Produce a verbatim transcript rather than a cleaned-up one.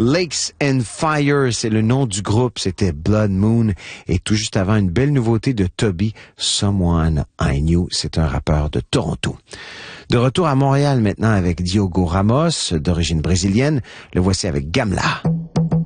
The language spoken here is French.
Lakes and Fire, c'est le nom du groupe, c'était Blood Moon. Et tout juste avant, une belle nouveauté de Toby, Someone I Knew, c'est un rappeur de Toronto. De retour à Montréal maintenant avec Diogo Ramos, d'origine brésilienne, le voici avec Gamla.